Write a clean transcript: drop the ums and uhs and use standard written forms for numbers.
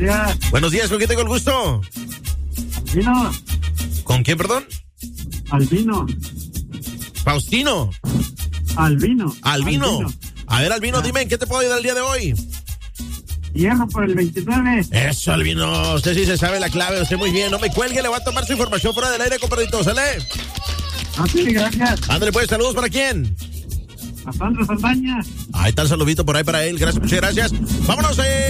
días. Buenos días, ¿con quién tengo el gusto? Albino. ¿Con quién, perdón? Albino. Faustino. Albino. A ver, Albino, dime, ¿en qué te puedo ayudar el día de hoy? Hierro por el 29. Eso, Albino, usted sí se sabe la clave, usted muy bien. No me cuelgue, le voy a tomar su información fuera del aire, compadrito, ¿sale? Sí, gracias. Ándale, pues, saludos, ¿para quién? A Sandro Saldaña. Ahí está el saludito por ahí para él, gracias, muchas gracias. Vámonos,